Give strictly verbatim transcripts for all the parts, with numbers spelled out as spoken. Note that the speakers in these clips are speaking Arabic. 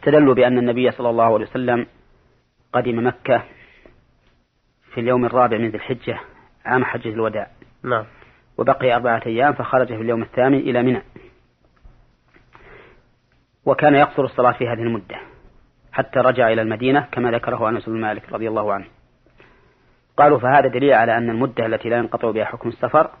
استدلوا بأن النبي صلى الله عليه وسلم قدم مكة في اليوم الرابع من ذي الحجة عام حجة الوداع. نعم. وبقي أربعة أيام فخرج في اليوم الثامن إلى منى، وكان يقصر الصلاة في هذه المدة حتى رجع إلى المدينة كما ذكره أنس بن مالك رضي الله عنه. قالوا فهذا دليل على أن المدة التي لا ينقطع بها حكم السفر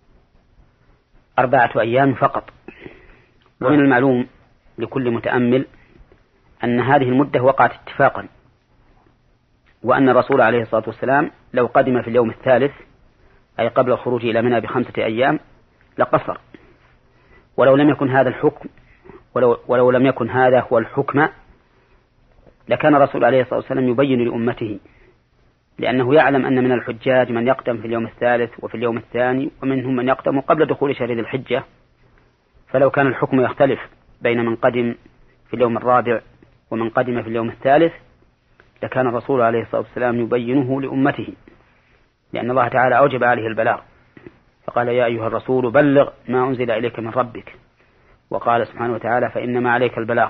أربعة أيام فقط. ومن المعلوم لكل متأمل أن هذه المدة وقعت اتفاقا، وأن الرسول عليه الصلاة والسلام لو قدم في اليوم الثالث أي قبل الخروج إلى منى بخمسة أيام لقصر، ولو لم يكن هذا الحكم ولو, ولو لم يكن هذا هو الحكم لكان الرسول عليه الصلاة والسلام يبين لأمته، لأنه يعلم أن من الحجاج من يقدم في اليوم الثالث وفي اليوم الثاني، ومنهم من يقدم قبل دخول شهر ذي الحجة. فلو كان الحكم يختلف بين من قدم في اليوم الرابع ومن قدم في اليوم الثالث لكان الرسول عليه الصلاة والسلام يبينه لأمته، لأن الله تعالى أوجب عليه البلاغ، فقال يا أيها الرسول بلغ ما أنزل إليك من ربك، وقال سبحانه وتعالى فإنما عليك البلاغ،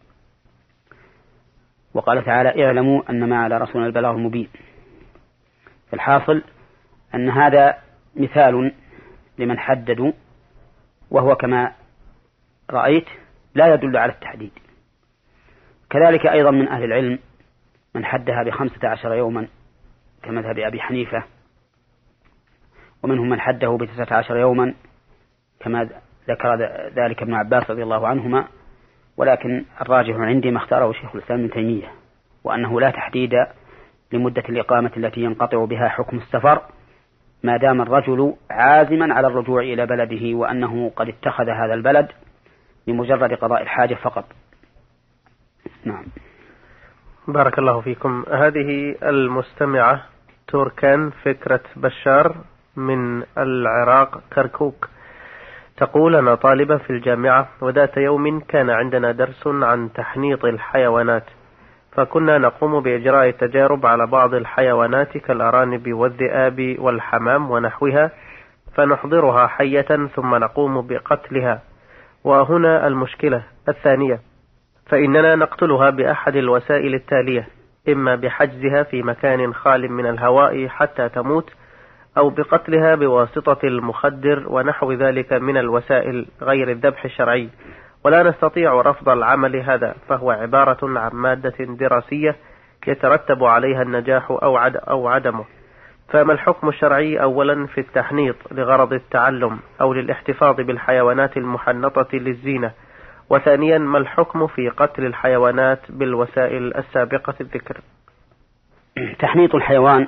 وقال تعالى اعلموا أنما على رسولنا البلاغ المبين. فالحاصل أن هذا مثال لمن حددوا، وهو كما رأيت لا يدل على التحديد. كذلك أيضا من أهل العلم من حدها بخمسة عشر يوما كمذهب أبي حنيفة، ومنهم من حده بتسعة عشر يوما كما ذكر ذلك ابن عباس رضي الله عنهما، ولكن الراجح عندي ما اختاره شيخ الإسلام ابن تيمية، وأنه لا تحديد لمدة الإقامة التي ينقطع بها حكم السفر ما دام الرجل عازما على الرجوع إلى بلده، وأنه قد اتخذ هذا البلد لمجرد قضاء الحاجة فقط. نعم. بارك الله فيكم. هذه المستمعة توركان فكرة بشار من العراق كركوك تقول أنا طالبة في الجامعة، وذات يوم كان عندنا درس عن تحنيط الحيوانات، فكنا نقوم بإجراء تجارب على بعض الحيوانات كالأرانب والذئاب والحمام ونحوها، فنحضرها حية ثم نقوم بقتلها. وهنا المشكلة الثانية، فإننا نقتلها بأحد الوسائل التالية: إما بحجزها في مكان خال من الهواء حتى تموت، أو بقتلها بواسطة المخدر ونحو ذلك من الوسائل غير الذبح الشرعي، ولا نستطيع رفض العمل هذا، فهو عبارة عن مادة دراسية يترتب عليها النجاح أو عد أو عدمه. فما الحكم الشرعي أولا في التحنيط لغرض التعلم أو للاحتفاظ بالحيوانات المحنطة للزينة؟ وثانيا ما الحكم في قتل الحيوانات بالوسائل السابقة الذكر؟ تحنيط الحيوان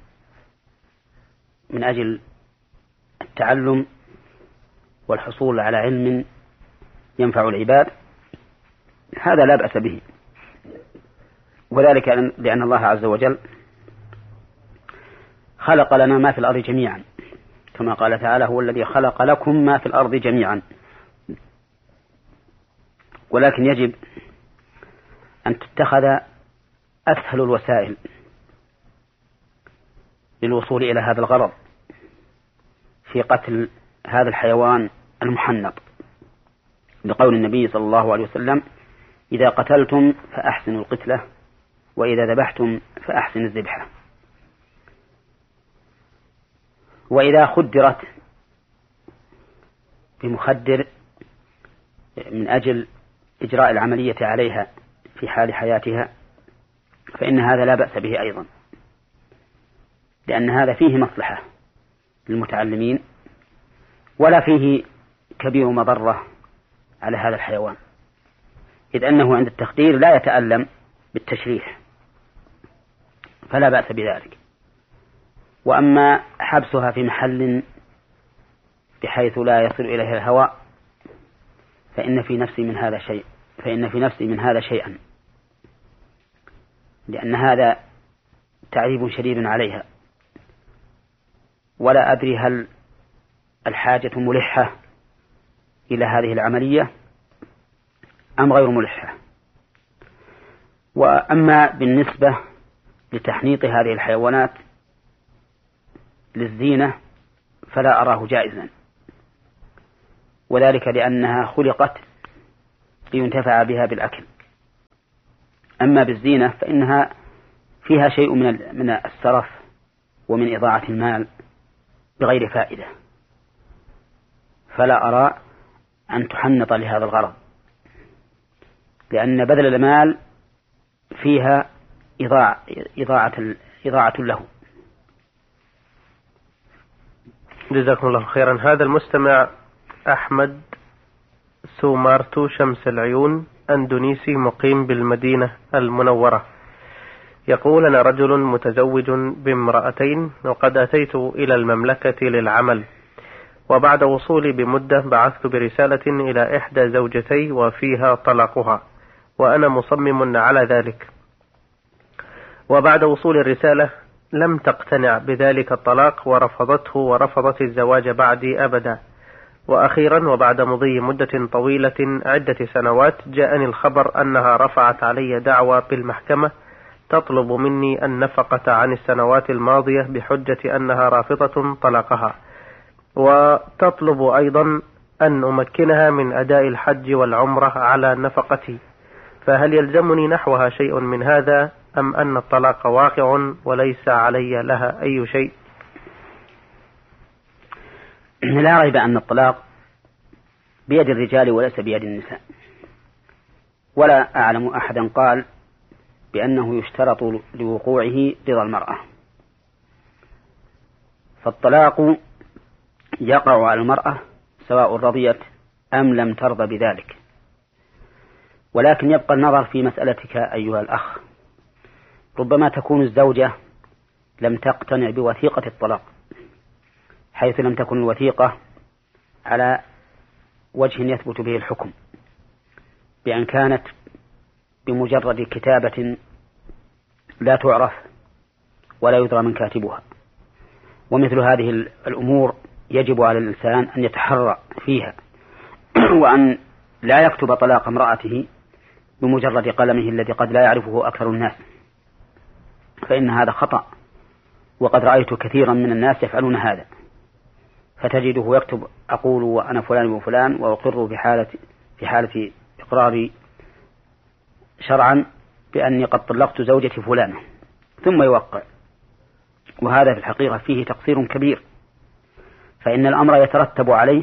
من أجل التعلم والحصول على علم ينفع العباد هذا لا بأس به، وذلك لأن الله عز وجل خلق لنا ما في الأرض جميعا، كما قال تعالى هو الذي خلق لكم ما في الأرض جميعا. ولكن يجب أن تتخذ أسهل الوسائل للوصول إلى هذا الغرض في قتل هذا الحيوان المحنط، بقول النبي صلى الله عليه وسلم إذا قتلتم فأحسنوا القتلة وإذا ذبحتم فأحسنوا الذبحة. وإذا خدرت بمخدر من أجل إجراء العملية عليها في حال حياتها فإن هذا لا بأس به أيضا، لأن هذا فيه مصلحة للمتعلمين ولا فيه كبير مضرة على هذا الحيوان، إذ أنه عند التخدير لا يتألم بالتشريح فلا بأس بذلك. وأما حبسها في محل بحيث لا يصل إليها الهواء فإن في نفسي من هذا شيء فإن في نفسي من هذا شيئا، لأن هذا تعذيب شديد عليها، ولا أدري هل الحاجة ملحة إلى هذه العملية أم غير ملحة. وأما بالنسبة لتحنيط هذه الحيوانات للزينة فلا أراه جائزا، وذلك لأنها خلقت لينتفع بها بالأكل، أما بالزينة فإنها فيها شيء من من السرف ومن إضاعة المال بغير فائدة، فلا أرى أن تحنط لهذا الغرض، لأن بذل المال فيها إضاعة, إضاعة, إضاعة له. جزاكم الله خيرا. هذا المستمع أحمد سومارتو شمس العيون أندونيسي مقيم بالمدينة المنورة، يقول: أنا رجل متزوج بامرأتين، وقد أتيت إلى المملكة للعمل، وبعد وصولي بمدة بعثت برسالة إلى إحدى زوجتي وفيها طلاقها، وأنا مصمم على ذلك، وبعد وصول الرسالة لم تقتنع بذلك الطلاق ورفضته ورفضت الزواج بعدي أبدا. وأخيرا وبعد مضي مدة طويلة عدة سنوات جاءني الخبر أنها رفعت علي دعوى بالمحكمة تطلب مني النفقة عن السنوات الماضية بحجة أنها رافضة طلاقها، وتطلب أيضا أن أمكنها من أداء الحج والعمرة على نفقتي، فهل يلزمني نحوها شيء من هذا أم أن الطلاق واقع وليس علي لها أي شيء؟ لا ريب أن الطلاق بيد الرجال وليس بيد النساء، ولا أعلم أحدا قال بأنه يشترط لوقوعه رضا المرأة، فالطلاق يقع على المرأة سواء رضيت أم لم ترضى بذلك. ولكن يبقى النظر في مسألتك أيها الأخ، ربما تكون الزوجة لم تقتنع بوثيقة الطلاق، حيث لم تكن الوثيقة على وجه يثبت به الحكم، بأن كانت بمجرد كتابة لا تعرف ولا يدرى من كاتبها. ومثل هذه الأمور يجب على الإنسان أن يتحرى فيها، وأن لا يكتب طلاق امرأته بمجرد قلمه الذي قد لا يعرفه أكثر الناس، فإن هذا خطأ، وقد رأيت كثيرا من الناس يفعلون هذا، فتجده يكتب: أقول وأنا فلان وفلان وأقر في حالة في حالة إقراري شرعا بأني قد طلقت زوجتي فلانة، ثم يوقع. وهذا في الحقيقة فيه تقصير كبير، فإن الأمر يترتب عليه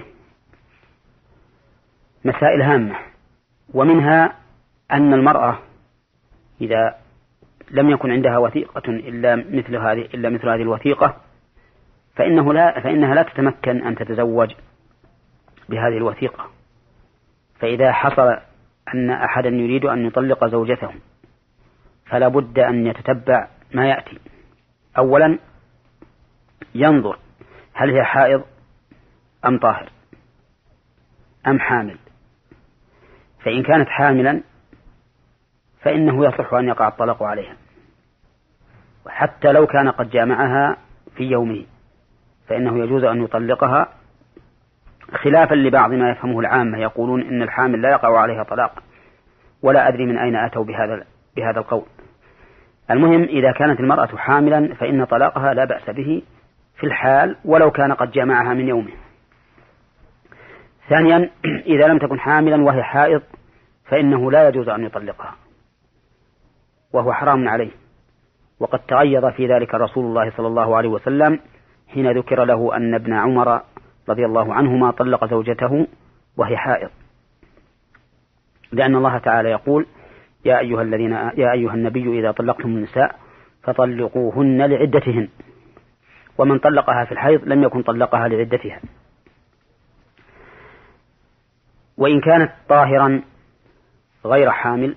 مسائل هامة، ومنها أن المرأة إذا لم يكن عندها وثيقة إلا مثل هذه إلا مثل هذه الوثيقة فإنه لا فإنها لا تتمكن أن تتزوج بهذه الوثيقة. فإذا حصل أن أحدا يريد أن يطلق زوجته فلا بد أن يتتبع ما يأتي. أولا ينظر هل هي حائض أم طاهر أم حامل، فإن كانت حاملا فإنه يصح أن يقع الطلاق عليها، وحتى لو كان قد جامعها في يومه فإنه يجوز أن يطلقها، خلافا لبعض ما يفهمه العامة يقولون إن الحامل لا يقع عليها طلاق، ولا أدري من أين أتوا بهذا بهذا القول. المهم إذا كانت المرأة حاملا فإن طلاقها لا بأس به في الحال ولو كان قد جامعها من يومه. ثانيا إذا لم تكن حاملا وهي حائض فإنه لا يجوز أن يطلقها، وهو حرام عليه، وقد تغيظ في ذلك رسول الله صلى الله عليه وسلم حين ذكر له أن ابن عمر رضي الله عنهما طلق زوجته وهي حائض، لأن الله تعالى يقول: يا أيها الذين يا أيها النبي إذا طلقتم النساء فطلقوهن لعدتهن، ومن طلقها في الحيض لم يكن طلقها لعدتها. وإن كانت طاهرا غير حامل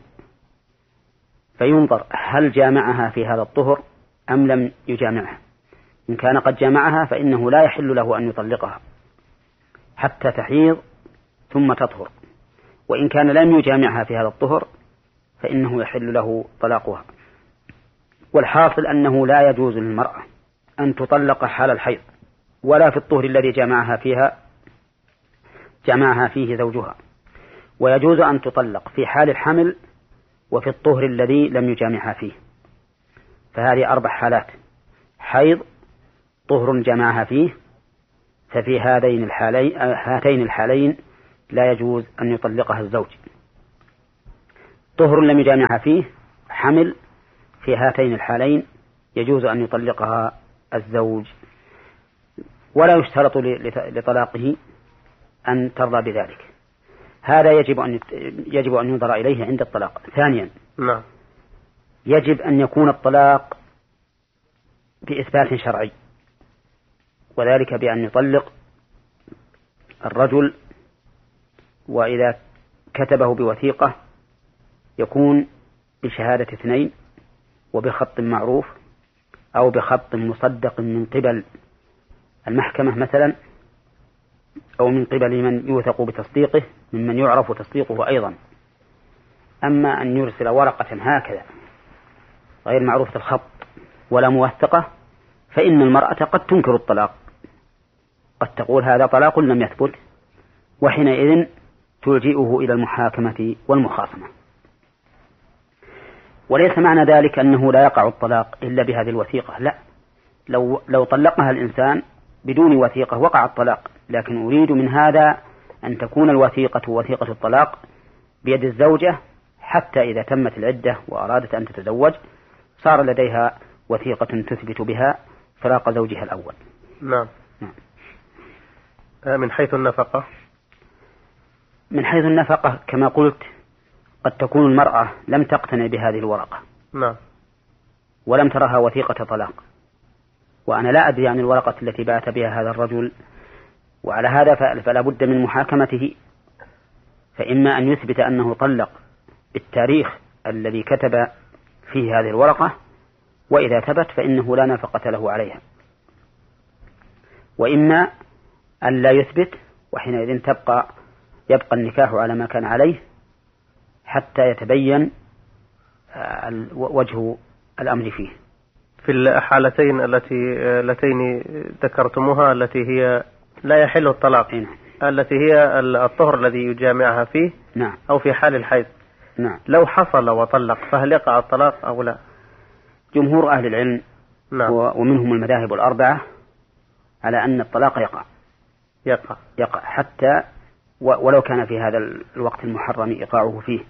فينظر هل جامعها في هذا الطهر أم لم يجامعها. إن كان قد جامعها فإنه لا يحل له أن يطلقها حتى تحيض ثم تطهر، وإن كان لم يجامعها في هذا الطهر فإنه يحل له طلاقها. والحاصل أنه لا يجوز للمرأة أن تطلق حال الحيض ولا في الطهر الذي جامعها فيها جمعها فيه زوجها، ويجوز أن تطلق في حال الحمل وفي الطهر الذي لم يجامعها فيه. فهذه أربع حالات: حيض، طهر جمعها فيه، ففي هذين الحالين هاتين الحالين لا يجوز أن يطلقها الزوج. طهر لم يجامعها فيه حمل في هاتين الحالين يجوز أن يطلقها الزوج، ولا يشترط لطلاقه أن ترضى بذلك. هذا يجب أن يجب أن ينظر إليه عند الطلاق. ثانيا، نعم، يجب أن يكون الطلاق بإثبات شرعي، وذلك بأن يطلق الرجل، وإذا كتبه بوثيقة يكون بشهادة اثنين وبخط معروف أو بخط مصدق من قبل المحكمة مثلا، أو من قبل من يوثق بتصديقه ممن يعرف تصديقه أيضا. أما أن يرسل ورقة هكذا غير معروفة الخط ولا موثقة فإن المرأة قد تنكر الطلاق، قد تقول هذا طلاق لم يثبت، وحينئذ تلجئه إلى المحاكمة والمخاصمة. وليس معنى ذلك أنه لا يقع الطلاق إلا بهذه الوثيقة، لا، لو, لو طلقها الإنسان بدون وثيقة وقع الطلاق، لكن أريد من هذا أن تكون الوثيقة وثيقة الطلاق بيد الزوجة، حتى إذا تمت العدة وأرادت أن تتزوج صار لديها وثيقة تثبت بها فراق زوجها الأول. نعم. نعم. من حيث النفقة، من حيث النفقة كما قلت قد تكون المرأة لم تقتنع بهذه الورقة، نعم، ولم ترها وثيقة طلاق، وأنا لا أدري عن الورقة التي بعث بها هذا الرجل، وعلى هذا فلا بد من محاكمته، فإما أن يثبت أنه طلق بالتاريخ الذي كتب فيه هذه الورقة، وإذا ثبت فإنه لا نفقة له عليها، وإما أن لا يثبت، وحينئذ تبقى يبقى النكاح على ما كان عليه حتى يتبين وجه الأمر فيه. في الحالتين التي اللتين ذكرتموها التي هي لا يحل الطلاق، نعم. التي هي الطهر الذي يجامعها فيه، نعم. أو في حال الحيض، نعم. لو حصل وطلق فهل يقع الطلاق أو لا؟ جمهور أهل العلم، نعم، ومنهم المذاهب الأربعة، على أن الطلاق يقع يقع يقع حتى ولو كان في هذا الوقت المحرم إيقاعه فيه.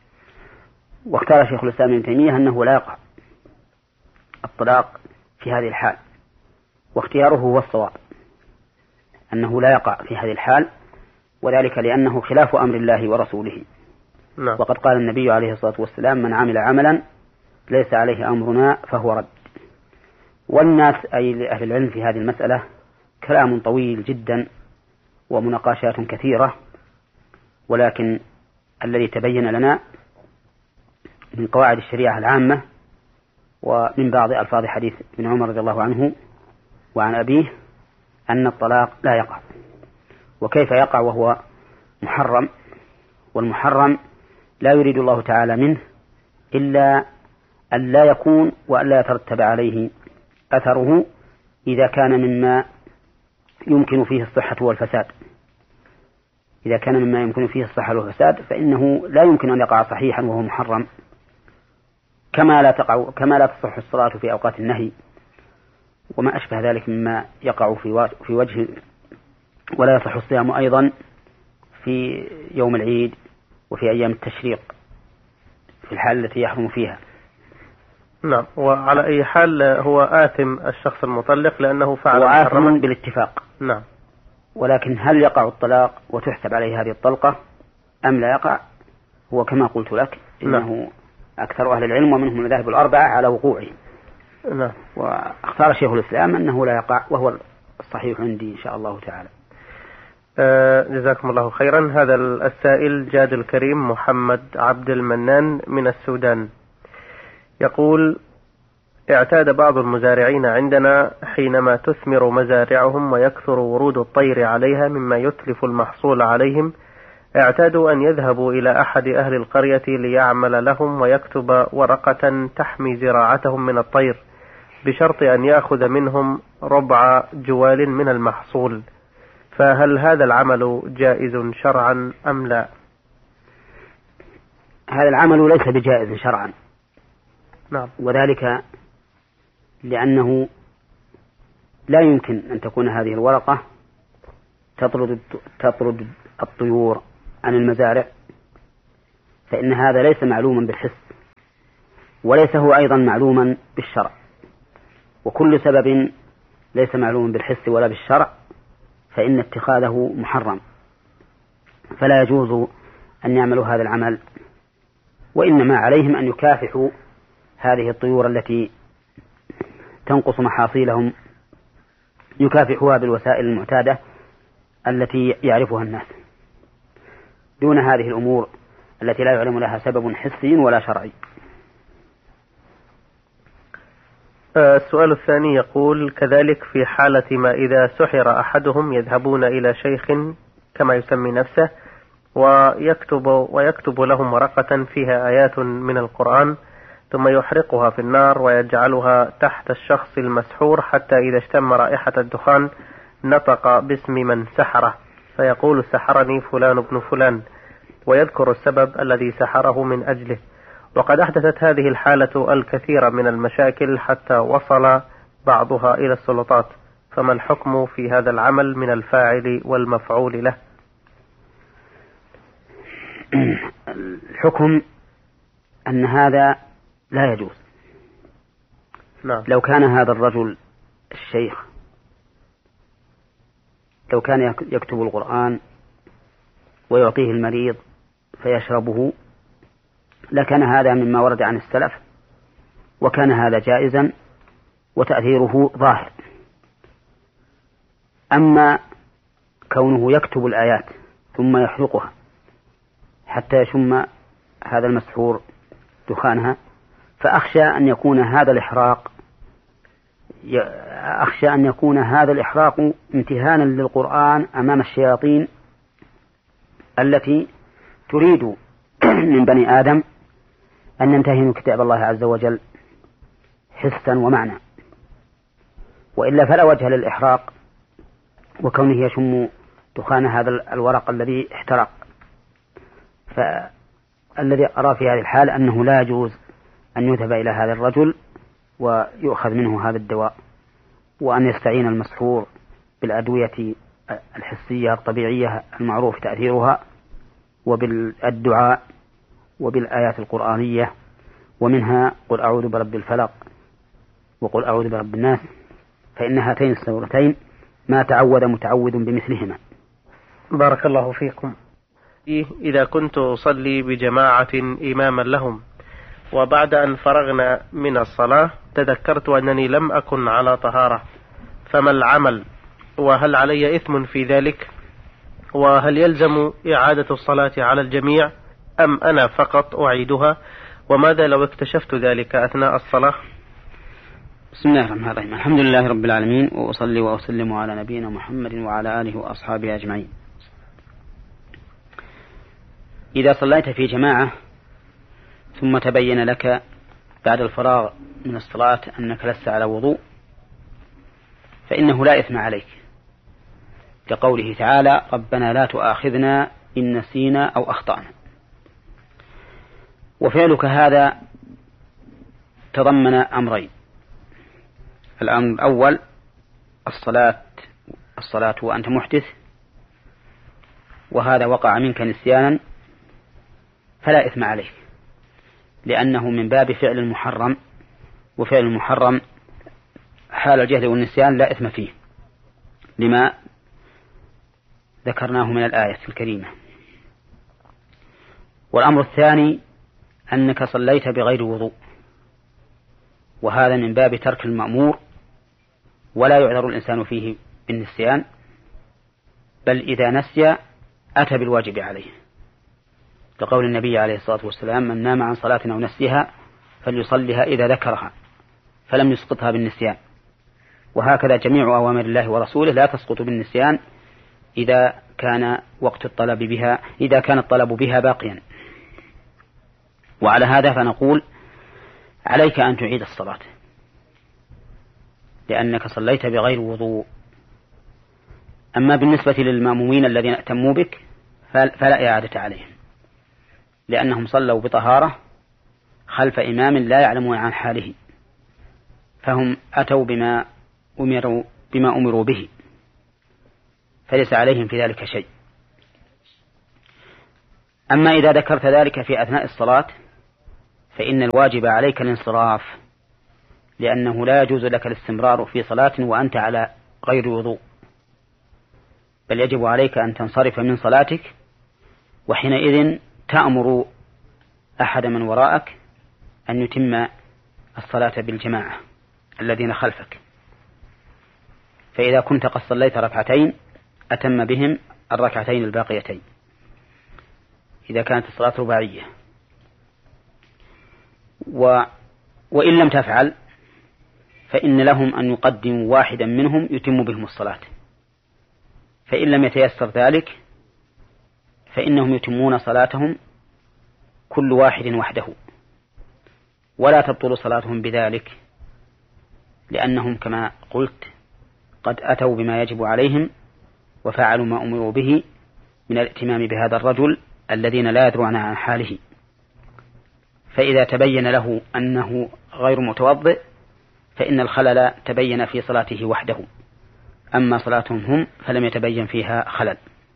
واختار شيخ الإسلام ابن تيمية أنه لا يقع الطلاق في هذه الحال، واختياره هو الصواب، أنه لا يقع في هذه الحال، وذلك لأنه خلاف أمر الله ورسوله. نعم. وقد قال النبي عليه الصلاة والسلام: من عمل عملا ليس عليه أمرنا فهو رد. والناس أي أهل العلم في هذه المسألة كلام طويل جدا ومناقشات كثيرة، ولكن الذي تبين لنا من قواعد الشريعة العامة ومن بعض ألفاظ حديث ابن عمر رضي الله عنه وعن أبيه أن الطلاق لا يقع. وكيف يقع وهو محرم؟ والمحرم لا يريد الله تعالى منه إلا أن لا يكون وأن لا يترتب عليه أثره إذا كان مما يمكن فيه الصحة والفساد. إذا كان مما يمكن فيه الصحة والفساد فإنه لا يمكن أن يقع صحيحا وهو محرم، كما لا تقع كما لا تصح الصلاة في أوقات النهي وما أشبه ذلك مما يقع في في وجه، ولا يصح الصيام أيضا في يوم العيد وفي أيام التشريق في الحال التي يحرم فيها. نعم. وعلى أي حال هو آثم الشخص المطلق لأنه فعل محرما بالاتفاق. نعم. ولكن هل يقع الطلاق وتحسب عليه هذه الطلقة أم لا يقع؟ هو كما قلت لك إنه نعم. أكثر أهل العلم ومنهم المذاهب الأربعة على وقوعه. نعم. واختار شيخ الإسلام أنه لا يقع، وهو الصحيح عندي إن شاء الله تعالى. آه جزاكم الله خيرا. هذا السائل جاد الكريم محمد عبد المنان من السودان يقول: اعتاد بعض المزارعين عندنا حينما تثمر مزارعهم ويكثر ورود الطير عليها مما يتلف المحصول عليهم، اعتادوا أن يذهبوا إلى أحد أهل القرية ليعمل لهم ويكتب ورقة تحمي زراعتهم من الطير بشرط أن يأخذ منهم ربع جوال من المحصول، فهل هذا العمل جائز شرعا أم لا؟ هذا العمل ليس بجائز شرعا. نعم. وذلك لأنه لا يمكن أن تكون هذه الورقة تطرد تطرد الطيور عن المزارع، فإن هذا ليس معلوما بالحس، وليس هو أيضا معلوما بالشرع، وكل سبب ليس معلوما بالحس ولا بالشرع فإن اتخاذه محرم، فلا يجوز أن يعملوا هذا العمل، وإنما عليهم أن يكافحوا هذه الطيور التي تنقص محاصيلهم، يكافحوها بالوسائل المعتادة التي يعرفها الناس، دون هذه الأمور التي لا يعلم لها سبب حسي ولا شرعي. السؤال الثاني يقول: كذلك في حالة ما إذا سحر أحدهم يذهبون إلى شيخ كما يسمي نفسه ويكتب, ويكتب لهم ورقة فيها آيات من القرآن ثم يحرقها في النار ويجعلها تحت الشخص المسحور حتى إذا اشتم رائحة الدخان نطق باسم من سحره فيقول: سحرني فلان ابن فلان، ويذكر السبب الذي سحره من أجله. وقد أحدثت هذه الحالة الكثير من المشاكل حتى وصل بعضها إلى السلطات، فما الحكم في هذا العمل من الفاعل والمفعول له؟ الحكم أن هذا لا يجوز. نعم. لو كان هذا الرجل الشيخ لو كان يكتب القرآن ويعطيه المريض فيشربه لكان هذا مما ورد عن السلف، وكان هذا جائزا وتأثيره ظاهر. أما كونه يكتب الآيات ثم يحرقها حتى يشم هذا المسحور دخانها، فأخشى أن يكون هذا الإحراق أخشى أن يكون هذا الإحراق امتهانا للقرآن أمام الشياطين التي تريد من بني آدم أن ينتهنوا كتاب الله عز وجل حسا ومعنى، وإلا فلا وجه للإحراق وكونه يشم دخان هذا الورق الذي احترق. فالذي أرى في هذه الحال أنه لا يجوز أن يذهب إلى هذا الرجل ويؤخذ منه هذا الدواء، وأن يستعين المسحور بالأدوية الحسية الطبيعية المعروف تأثيرها وبالدعاء وبالآيات القرآنية، ومنها قل أعوذ برب الفلق وقل أعوذ برب الناس، فإن هاتين السورتين ما تعود متعوذ بمثلهما. بارك الله فيكم. إذا كنت أصلي بجماعة إماما لهم وبعد أن فرغنا من الصلاة تذكرت أنني لم أكن على طهارة، فما العمل؟ وهل علي إثم في ذلك؟ وهل يلزم إعادة الصلاة على الجميع أم أنا فقط أعيدها؟ وماذا لو اكتشفت ذلك أثناء الصلاة؟ بسم الله الرحمن الرحيم. الحمد لله رب العالمين، وأصلي وأسلم على نبينا محمد وعلى آله وأصحابه أجمعين. إذا صليت في جماعة ثم تبين لك بعد الفراغ من الصلاة أنك لست على وضوء فإنه لا إثم عليك، كقوله تعالى: ربنا لا تؤاخذنا إن نسينا أو أخطأنا. وفعلك هذا تضمن أمرين: الأمر الأول الصلاة الصلاة وأنت محدث، وهذا وقع منك نسيانا فلا إثم عليك، لأنه من باب فعل المحرم، وفعل المحرم حال الجهل والنسيان لا إثم فيه لما ذكرناه من الآية الكريمة. والأمر الثاني أنك صليت بغير وضوء، وهذا من باب ترك المأمور، ولا يعذر الإنسان فيه بالنسيان، بل إذا نسي أتى بالواجب عليه، لقول النبي عليه الصلاة والسلام: من نام عن صلاة أو نسيها فليصلها إذا ذكرها فلم يسقطها بالنسيان. وهكذا جميع أوامر الله ورسوله لا تسقط بالنسيان إذا كان وقت الطلب بها إذا كان الطلب بها باقيا. وعلى هذا فنقول: عليك أن تعيد الصلاة لأنك صليت بغير وضوء. أما بالنسبة للمأمومين الذين اتموا بك فلا إعادة عليهم، لأنهم صلوا بطهارة خلف إمام لا يعلم عن حاله، فهم أتوا بما أمروا, بما أمروا به، فليس عليهم في ذلك شيء. أما إذا ذكرت ذلك في أثناء الصلاة فإن الواجب عليك الانصراف، لأنه لا يجوز لك الاستمرار في صلاة وأنت على غير وضوء، بل يجب عليك أن تنصرف من صلاتك، وحينئذ تأمر أحد من وراءك أن يتم الصلاة بالجماعة الذين خلفك. فإذا كنت قد صليت ركعتين أتم بهم الركعتين الباقيتين إذا كانت الصلاة رباعية، و... وإن لم تفعل فإن لهم أن يقدموا واحدا منهم يتم بهم الصلاة، فإن لم يتيسر ذلك فإنهم يتمون صلاتهم كل واحد وحده، ولا تبطل صلاتهم بذلك، لأنهم كما قلت قد أتوا بما يجب عليهم وفعلوا ما أمروا به من الائتمام بهذا الرجل الذين لا يدرون عن حاله. فإذا تبين له أنه غير متوضئ فإن الخلل تبين في صلاته وحده، أما صلاتهم هم فلم يتبين فيها خلل.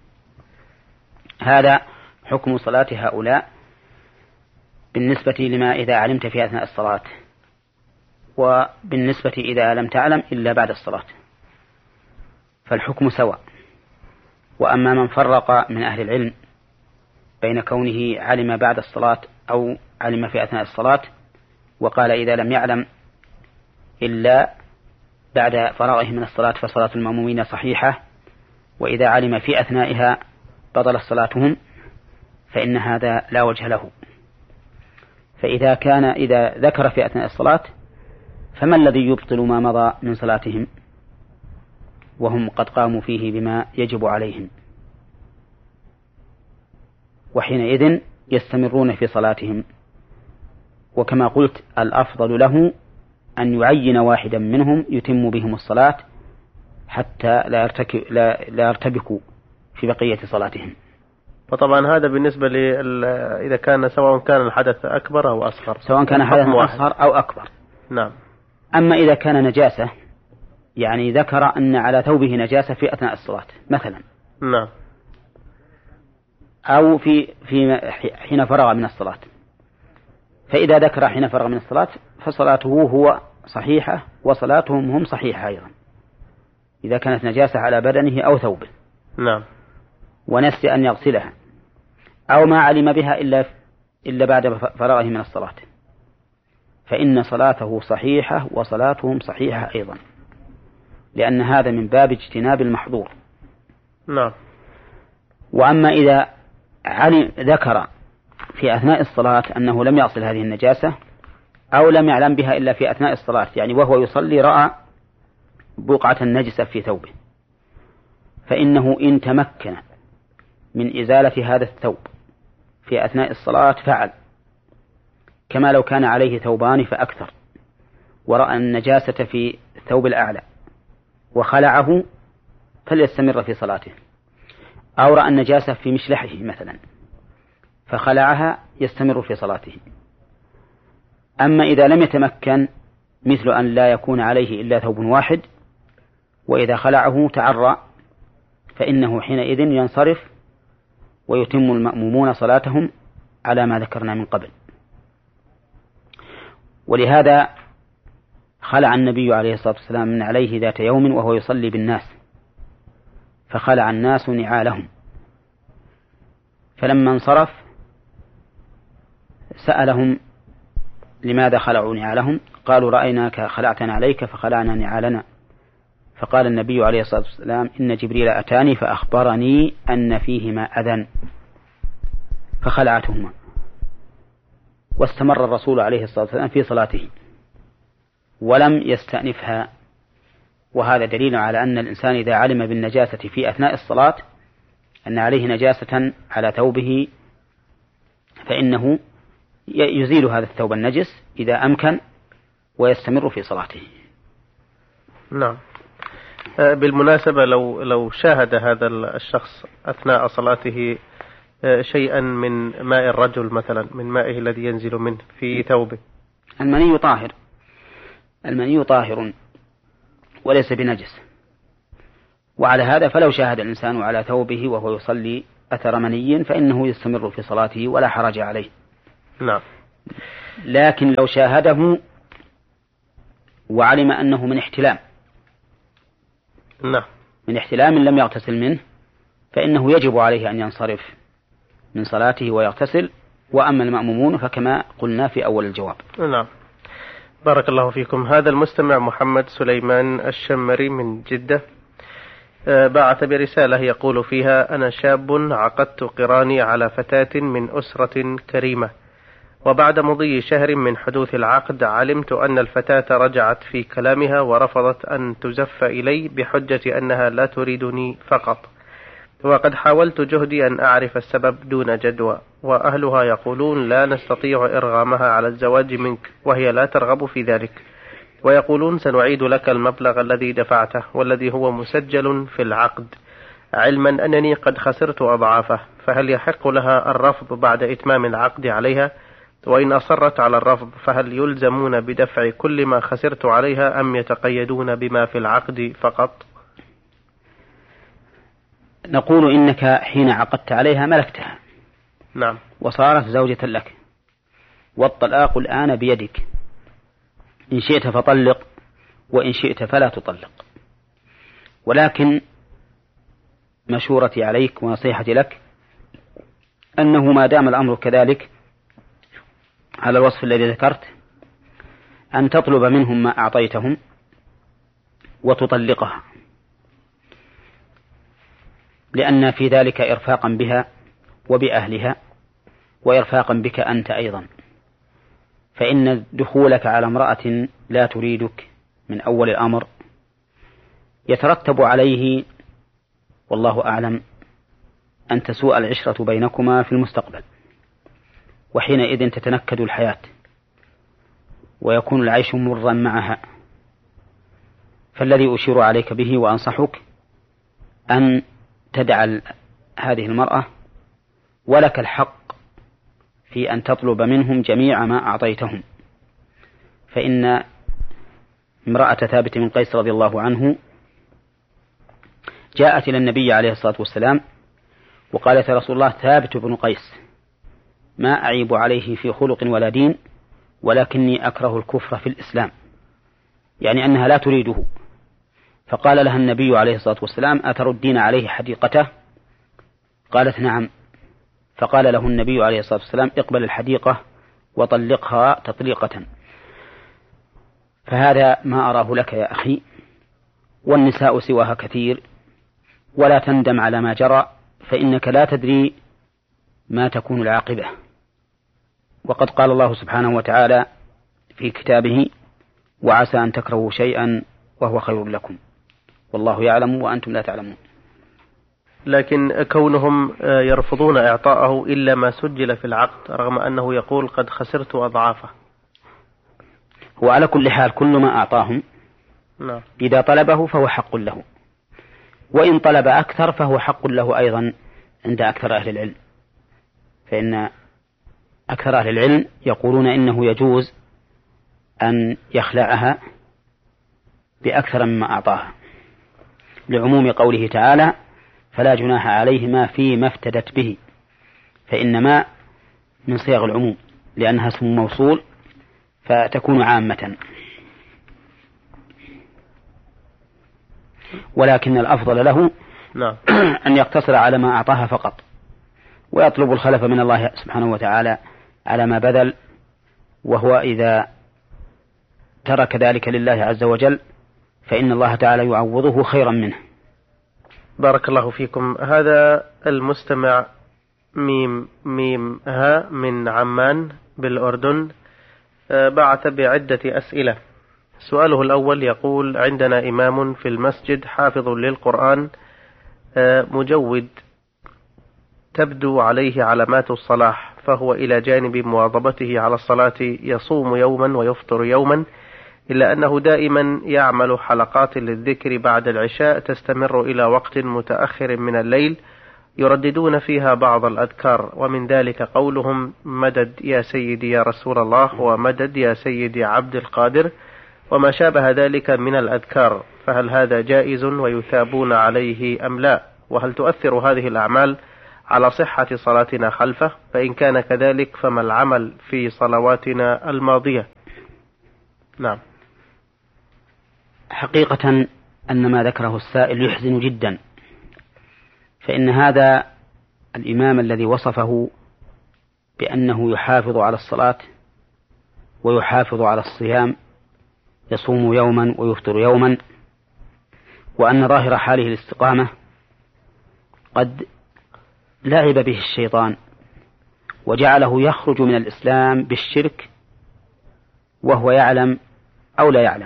هذا حكم صلاة هؤلاء بالنسبة لما إذا علمت في أثناء الصلاة، وبالنسبة إذا لم تعلم إلا بعد الصلاة فالحكم سواء. وأما من فرق من أهل العلم بين كونه علم بعد الصلاة أو علم في أثناء الصلاة وقال إذا لم يعلم إلا بعد فراغه من الصلاة فصلاة المأمومين صحيحة، وإذا علم في أثنائها بطلت صلاتهم، فإن هذا لا وجه له. فإذا كان إذا ذكر في أثناء الصلاة فما الذي يبطل ما مضى من صلاتهم وهم قد قاموا فيه بما يجب عليهم؟ وحينئذ يستمرون في صلاتهم. وكما قلت الأفضل له أن يعين واحدا منهم يتم بهم الصلاة حتى لا لا يرتبكوا في بقية صلاتهم. وطبعا هذا بالنسبة إذا كان سواء كان الحدث أكبر أو أصغر، سواء كان حدث أصغر أو أكبر. نعم. أما إذا كان نجاسة، يعني ذكر أن على ثوبه نجاسة في أثناء الصلاة مثلا، نعم، أو في في حين فرغ من الصلاة، فإذا ذكر حين فرغ من الصلاة فصلاته هو صحيحة وصلاتهم هم صحيحة أيضا إذا كانت نجاسة على بدنه أو ثوبه. نعم. ونسي أن يغسلها أو ما علم بها إلا إلا بعد فراغه من الصلاة، فإن صلاته صحيحة وصلاتهم صحيحة أيضا، لأن هذا من باب اجتناب المحظور. نعم. وأما إذا علم ذكر في أثناء الصلاة أنه لم يغسل هذه النجاسة أو لم يعلم بها إلا في أثناء الصلاة، يعني وهو يصلي رأى بقعة نجسة في ثوبه، فإنه إن تمكن من إزالة هذا الثوب في أثناء الصلاة فعل، كما لو كان عليه ثوبان فأكثر ورأى النجاسة في الثوب الأعلى وخلعه فليستمر في صلاته، أو رأى النجاسة في مشلحه مثلا فخلعها يستمر في صلاته. أما إذا لم يتمكن مثل أن لا يكون عليه إلا ثوب واحد وإذا خلعه تعرى، فإنه حينئذ ينصرف ويتم المأمومون صلاتهم على ما ذكرنا من قبل. ولهذا خلع النبي عليه الصلاة والسلام من عليه ذات يوم وهو يصلي بالناس، فخلع الناس نعالهم، فلما انصرف سألهم لماذا خلعوا نعالهم؟ قالوا رأيناك خلعتنا عليك فخلعنا نعالنا. فقال النبي عليه الصلاة والسلام إن جبريل أتاني فأخبرني أن فيهما أذى فخلعتهما، واستمر الرسول عليه الصلاة والسلام في صلاته ولم يستأنفها. وهذا دليل على أن الإنسان إذا علم بالنجاسة في أثناء الصلاة أن عليه نجاسة على ثوبه فإنه يزيل هذا الثوب النجس إذا أمكن ويستمر في صلاته. نعم. بالمناسبة لو لو شاهد هذا الشخص أثناء صلاته شيئا من ماء الرجل مثلا، من مائه الذي ينزل منه في ثوبه، المني طاهر، المني طاهر وليس بنجس، وعلى هذا فلو شاهد الإنسان على ثوبه وهو يصلي أثر مني فإنه يستمر في صلاته ولا حرج عليه. نعم. لكن لو شاهده وعلم أنه من احتلام نعم من احتلام لم يغتسل منه فإنه يجب عليه أن ينصرف من صلاته ويغتسل. وأما المأمومون فكما قلنا في أول الجواب. نعم بارك الله فيكم. هذا المستمع محمد سليمان الشمري من جدة بعث برسالة يقول فيها: أنا شاب عقدت قراني على فتاة من أسرة كريمة، وبعد مضي شهر من حدوث العقد علمت أن الفتاة رجعت في كلامها ورفضت أن تزف إلي بحجة أنها لا تريدني فقط، وقد حاولت جهدي أن أعرف السبب دون جدوى، وأهلها يقولون لا نستطيع إرغامها على الزواج منك وهي لا ترغب في ذلك، ويقولون سنعيد لك المبلغ الذي دفعته والذي هو مسجل في العقد، علما أنني قد خسرت أضعافه، فهل يحق لها الرفض بعد إتمام العقد عليها؟ وإن أصرت على الرفض فهل يلزمون بدفع كل ما خسرت عليها أم يتقيدون بما في العقد فقط؟ نقول إنك حين عقدت عليها ملكتها. نعم. وصارت زوجة لك، والطلاق الآن بيدك، إن شئت فطلق وإن شئت فلا تطلق. ولكن مشورتي عليك ونصيحتي لك أنه ما دام الأمر كذلك على الوصف الذي ذكرت أن تطلب منهم ما أعطيتهم وتطلقها، لأن في ذلك إرفاقا بها وبأهلها وإرفاقا بك أنت أيضا، فإن دخولك على امرأة لا تريدك من أول الأمر يترتب عليه والله أعلم أن تسوء العشرة بينكما في المستقبل، وحينئذ تتنكد الحياة ويكون العيش مرا معها. فالذي أشير عليك به وأنصحك أن تدع هذه المرأة، ولك الحق في أن تطلب منهم جميع ما أعطيتهم. فإن امرأة ثابت بن قيس رضي الله عنه جاءت إلى النبي عليه الصلاة والسلام وقالت: يا رسول الله، ثابت بن قيس ما أعيب عليه في خلق ولا دين، ولكني أكره الكفر في الإسلام، يعني أنها لا تريده. فقال لها النبي عليه الصلاة والسلام: أتردين عليه حديقته؟ قالت: نعم. فقال له النبي عليه الصلاة والسلام: اقبل الحديقة وطلقها تطليقة. فهذا ما أراه لك يا أخي، والنساء سواها كثير، ولا تندم على ما جرى، فإنك لا تدري ما تكون العاقبة. وقد قال الله سبحانه وتعالى في كتابه: وعسى أن تكرهوا شيئا وهو خير لكم والله يعلم وأنتم لا تعلمون. لكن كونهم يرفضون إعطاءه إلا ما سجل في العقد رغم أنه يقول قد خسرت أضعافه. هو على كل حال كل ما أعطاهم نعم. إذا طلبه فهو حق له، وإن طلب أكثر فهو حق له أيضا عند أكثر أهل العلم، فإن أكثر أهل العلم يقولون إنه يجوز أن يخلعها بأكثر مما أعطاها، لعموم قوله تعالى: فلا جناح عليهما فيما افتدت به، فإنما من صيغ العموم لأنها اسم موصول فتكون عامة. ولكن الأفضل له نعم. أن يقتصر على ما أعطاها فقط، ويطلب الخلف من الله سبحانه وتعالى على ما بذل، وهو إذا ترك ذلك لله عز وجل فإن الله تعالى يعوضه خيرا منه. بارك الله فيكم. هذا المستمع ميم ميم ها من عمان بالأردن بعث بعدة أسئلة. سؤاله الأول يقول: عندنا إمام في المسجد حافظ للقرآن مجود تبدو عليه علامات الصلاح، فهو إلى جانب مواظبته على الصلاة يصوم يوما ويفطر يوما، إلا أنه دائما يعمل حلقات للذكر بعد العشاء تستمر إلى وقت متأخر من الليل يرددون فيها بعض الأذكار، ومن ذلك قولهم: مدد يا سيدي يا رسول الله، ومدد يا سيدي عبد القادر، وما شابه ذلك من الأذكار، فهل هذا جائز ويثابون عليه أم لا؟ وهل تؤثر هذه الأعمال على صحة صلاتنا خلفه؟ فإن كان كذلك فما العمل في صلواتنا الماضية؟ نعم. حقيقة أن ما ذكره السائل يحزن جدا، فإن هذا الإمام الذي وصفه بأنه يحافظ على الصلاة ويحافظ على الصيام، يصوم يوما ويفطر يوما، وأن ظاهر حاله الاستقامة، قد لعب به الشيطان وجعله يخرج من الإسلام بالشرك وهو يعلم أو لا يعلم.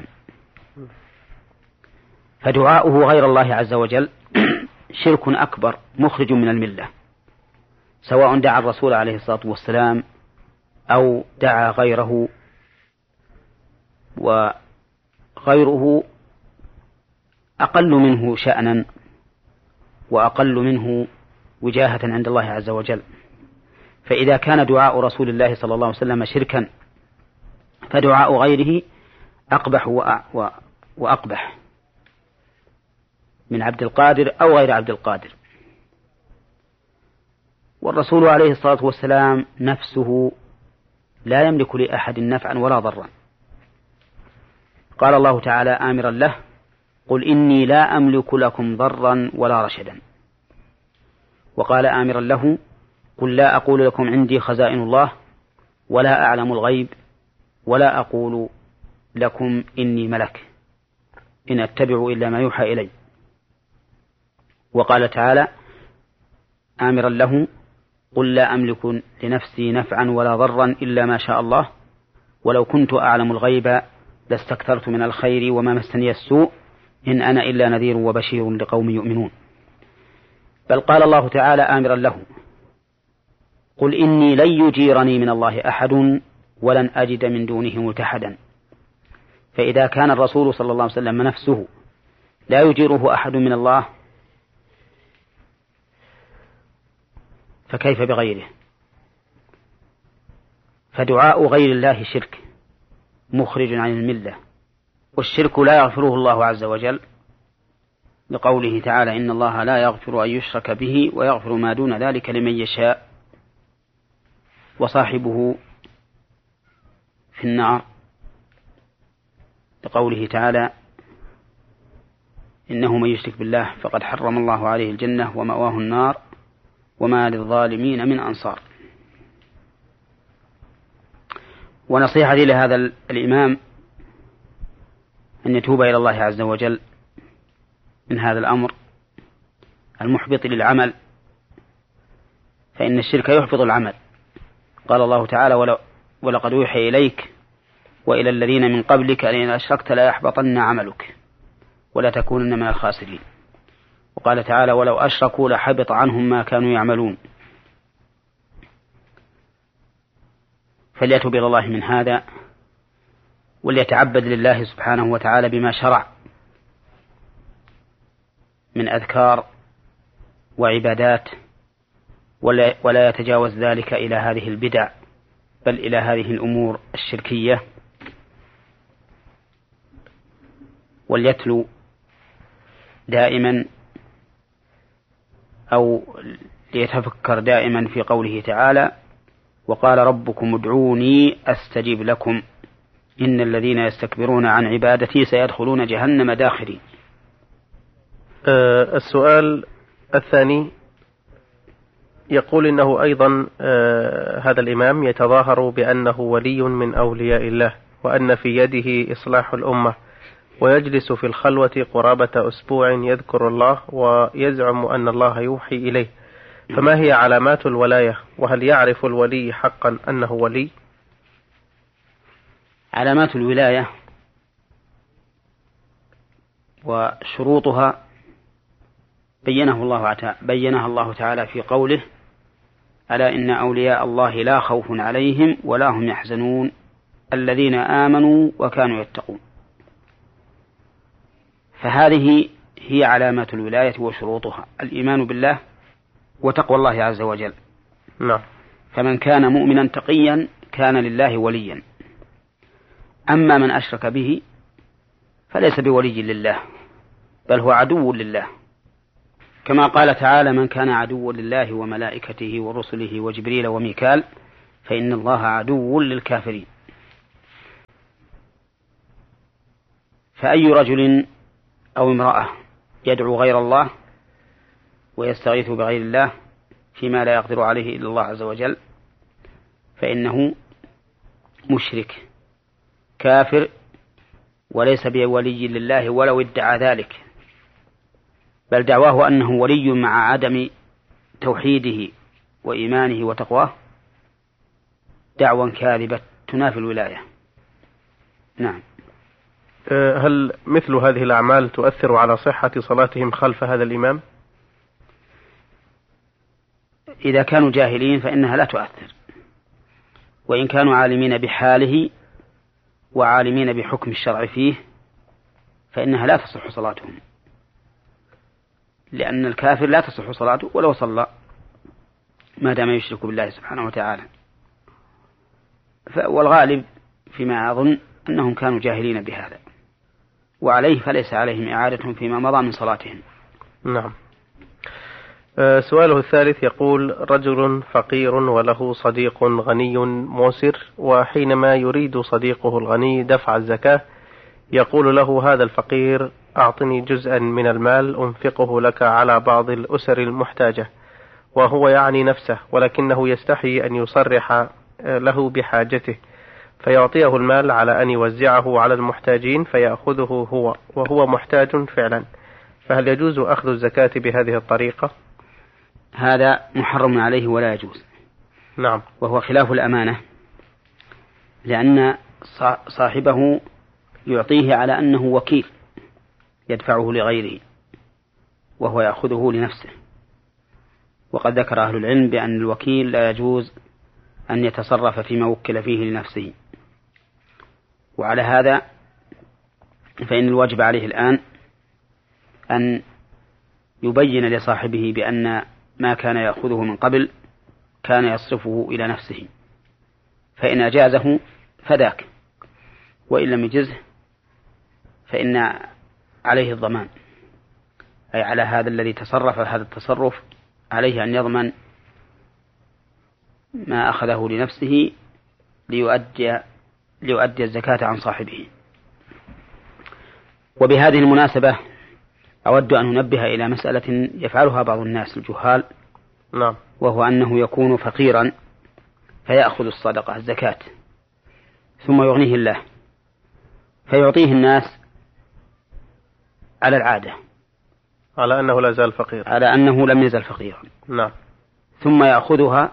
فدعاؤه غير الله عز وجل شرك أكبر مخرج من الملة، سواء دعا الرسول عليه الصلاة والسلام أو دعا غيره، وغيره أقل منه شأنا وأقل منه وجاهة عند الله عز وجل. فإذا كان دعاء رسول الله صلى الله عليه وسلم شركا، فدعاء غيره أقبح وأقبح من عبد القادر أو غير عبد القادر. والرسول عليه الصلاة والسلام نفسه لا يملك لأحد نفعا ولا ضرا. قال الله تعالى آمرا له: قل إني لا أملك لكم ضرا ولا رشدا. وقال آمرا له: قل لا أقول لكم عندي خزائن الله ولا أعلم الغيب ولا أقول لكم إني ملك إن أتبع إلا ما يوحى إلي. وقال تعالى آمرا له: قل لا أملك لنفسي نفعا ولا ضرا إلا ما شاء الله ولو كنت أعلم الغيب لاستكثرت من الخير وما مسني السوء إن أنا إلا نذير وبشير لقوم يؤمنون. بل قال الله تعالى آمرا له: قل إني لن يجيرني من الله أحد ولن أجد من دونه ملتحدا. فإذا كان الرسول صلى الله عليه وسلم نفسه لا يجيره أحد من الله، فكيف بغيره؟ فدعاء غير الله شرك مخرج عن الملة، والشرك لا يغفره الله عز وجل، لقوله تعالى إن الله لا يغفر أن يشرك به ويغفر ما دون ذلك لمن يشاء. وصاحبه في النار، لقوله تعالى إنه من يشرك بالله فقد حرم الله عليه الجنة ومأواه النار وما للظالمين من أنصار. ونصيحتي لهذا الإمام أن يتوب إلى الله عز وجل من هذا الأمر المحبط للعمل، فإن الشرك يحبط العمل. قال الله تعالى ولقد أوحي إليك وإلى الذين من قبلك لئن أشركت لا يحبطن عملك ولا تكونن من الخاسرين. وقال تعالى ولو أشركوا لحبط عنهم ما كانوا يعملون. فليتوب إلى الله من هذا، وليتعبد لله سبحانه وتعالى بما شرع من أذكار وعبادات، ولا يتجاوز ذلك إلى هذه البدع بل إلى هذه الأمور الشركية. وليتلو دائما أو ليتفكر دائما في قوله تعالى وقال ربكم ادعوني أستجيب لكم إن الذين يستكبرون عن عبادتي سيدخلون جهنم داخرين. أه السؤال الثاني يقول إنه أيضا أه هذا الإمام يتظاهر بأنه ولي من أولياء الله وأن في يده إصلاح الأمة، ويجلس في الخلوة قرابة أسبوع يذكر الله ويزعم أن الله يوحي إليه، فما هي علامات الولاية؟ وهل يعرف الولي حقا أنه ولي؟ علامات الولاية وشروطها بينه الله بينها الله تعالى في قوله ألا إن أولياء الله لا خوف عليهم ولا هم يحزنون الذين آمنوا وكانوا يتقون. فهذه هي علامات الولاية وشروطها: الإيمان بالله وتقوى الله عز وجل. نعم. فمن كان مؤمنا تقيا كان لله وليا. أما من أشرك به فليس بولي لله بل هو عدو لله. كما قال تعالى: من كان عدوا لله وملائكته ورسله وجبريل وميكال فإن الله عدو للكافرين. فأي رجل أو امرأة يدعو غير الله ويستغيث بغير الله فيما لا يقدر عليه إلا الله عز وجل فإنه مشرك كافر وليس بولي لله ولو ادعى ذلك، بل دعواه أنه ولي مع عدم توحيده وإيمانه وتقواه دعوى كاذبة تنافي الولاية. نعم. هل مثل هذه الأعمال تؤثر على صحة صلاتهم خلف هذا الإمام؟ إذا كانوا جاهلين فإنها لا تؤثر، وإن كانوا عالمين بحاله وعالمين بحكم الشرع فيه فإنها لا تصح صلاتهم، لأن الكافر لا تصح صلاته ولو صلى ما دام يشرك بالله سبحانه وتعالى. والغالب فيما أظن أنهم كانوا جاهلين بهذا، وعليه فليس عليهم إعادة فيما مضى من صلاتهم. نعم. أه سؤاله الثالث يقول: رجل فقير وله صديق غني موسر، وحينما يريد صديقه الغني دفع الزكاة يقول له هذا الفقير: أعطني جزءا من المال أنفقه لك على بعض الأسر المحتاجة، وهو يعني نفسه ولكنه يستحي أن يصرح له بحاجته، فيعطيه المال على أن يوزعه على المحتاجين فيأخذه هو وهو محتاج فعلا، فهل يجوز أخذ الزكاة بهذه الطريقة؟ هذا محرم عليه ولا يجوز. نعم. وهو خلاف الأمانة، لأن صاحبه يعطيه على أنه وكيل يدفعه لغيره وهو يأخذه لنفسه، وقد ذكر أهل العلم بأن الوكيل لا يجوز أن يتصرف فيما وكل فيه لنفسه. وعلى هذا فإن الواجب عليه الآن أن يبين لصاحبه بأن ما كان يأخذه من قبل كان يصرفه إلى نفسه، فإن أجازه فذاك، وإن لم يجزه فإن عليه الضمان، أي على هذا الذي تصرف هذا التصرف عليه أن يضمن ما أخذه لنفسه ليؤدي, ليؤدي الزكاة عن صاحبه. وبهذه المناسبة أود أن ننبه إلى مسألة يفعلها بعض الناس الجهال. نعم. وهو أنه يكون فقيرا فيأخذ الصدقة الزكاة ثم يغنيه الله فيعطيه الناس على العادة، على أنه لا زال فقير، على أنه لم يزل فقيرا. نعم. ثم يأخذها،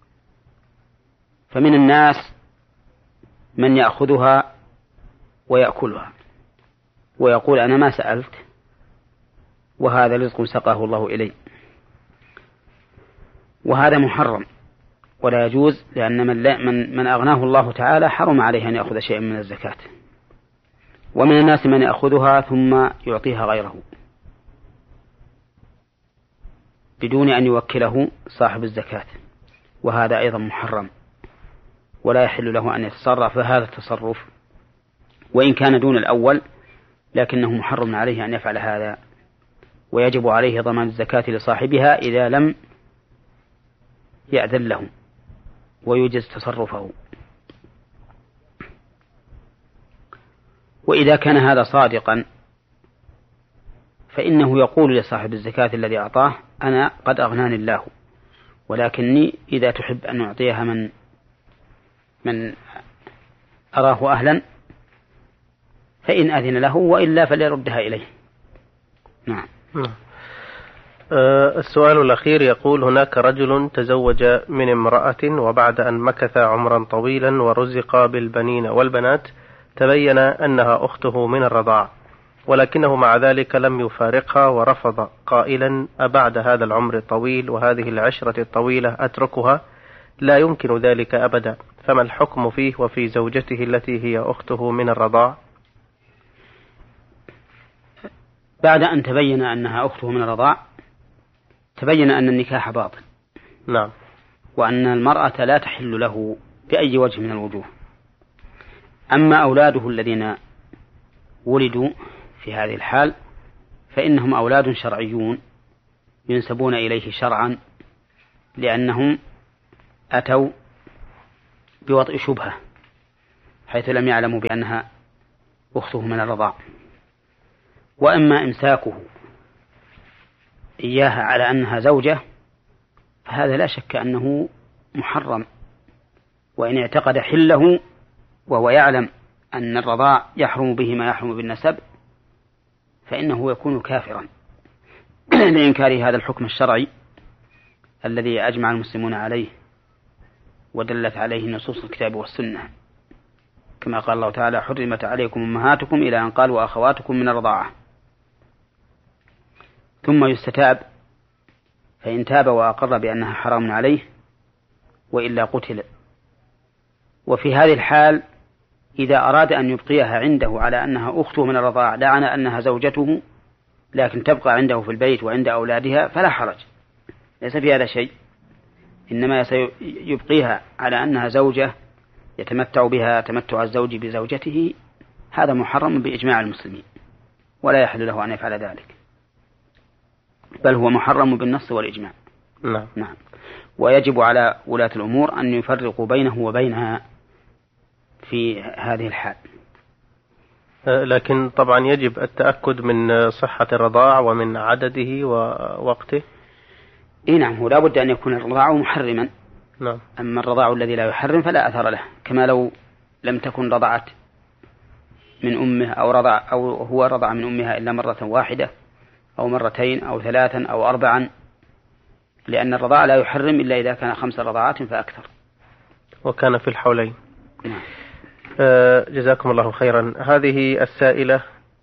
فمن الناس من يأخذها ويأكلها ويقول أنا ما سألت وهذا رزق سقاه الله إلي، وهذا محرم ولا يجوز، لأن من, من, من أغناه الله تعالى حرم عليه أن يأخذ شيئا من الزكاة. ومن الناس من يأخذها ثم يعطيها غيره بدون أن يوكله صاحب الزكاة، وهذا أيضا محرم ولا يحل له أن يتصرف هذا التصرف، وإن كان دون الأول لكنه محرم عليه أن يفعل هذا، ويجب عليه ضمان الزكاة لصاحبها إذا لم يأذن له ويجز تصرفه. وإذا كان هذا صادقا فإنه يقول لصاحب الزكاة الذي أعطاه أنا قد أغناني الله، ولكني إذا تحب أن أعطيها من من أراه أهلا فإن أذن له، وإلا فليردها إليه. نعم. أه السؤال الأخير يقول: هناك رجل تزوج من امرأة وبعد أن مكث عمرا طويلا ورزق بالبنين والبنات تبين أنها أخته من الرضاع، ولكنه مع ذلك لم يفارقها ورفض قائلا: أبعد هذا العمر الطويل وهذه العشرة الطويلة أتركها؟ لا يمكن ذلك أبدا، فما الحكم فيه وفي زوجته التي هي أخته من الرضاع؟ بعد أن تبين أنها أخته من الرضاع تبين أن النكاح باطل. نعم. وأن المرأة لا تحل له بأي وجه من الوجوه. أما أولاده الذين ولدوا في هذه الحال فإنهم أولاد شرعيون ينسبون إليه شرعا، لأنهم أتوا بوضع شبهة حيث لم يعلموا بأنها أخته من الرضاع. وأما إمساكه إياها على أنها زوجة فهذا لا شك أنه محرم، وإن اعتقد حله وهو يعلم أن الرضاع يحرم به ما يحرم بالنسب فإنه يكون كافرا لإنكار هذا الحكم الشرعي الذي أجمع المسلمون عليه ودلت عليه نصوص الكتاب والسنة، كما قال الله تعالى: حرمت عليكم أمهاتكم إلى أن قال وأخواتكم من الرضاعة. ثم يستتاب، فإن تاب وأقر بأنها حرام عليه وإلا قتل. وفي هذه الحال إذا أراد أن يبقيها عنده على أنها أخته من الرضاعة لا على أنها زوجته، لكن تبقى عنده في البيت وعند أولادها، فلا حرج، ليس في هذا شيء، إنما يبقيها على أنها زوجة يتمتع بها تمتع الزوج بزوجته، هذا محرم بإجماع المسلمين ولا يحل له أن يفعل ذلك، بل هو محرم بالنص والإجماع. نعم. نعم. ويجب على ولاة الأمور أن يفرقوا بينه وبينها في هذه الحال. لكن طبعا يجب التأكد من صحة الرضاع ومن عدده ووقته. إيه نعم، هو لا بد أن يكون الرضاع محرما. نعم. أما الرضاع الذي لا يحرم فلا أثر له، كما لو لم تكن رضعت من أمه أو رضع أو هو رضع من أمها إلا مرة واحدة أو مرتين أو ثلاثا أو أربعا، لأن الرضاع لا يحرم إلا إذا كان خمس رضعات فأكثر وكان في الحولين. نعم. آه جزاكم الله خيرا. هذه السائلة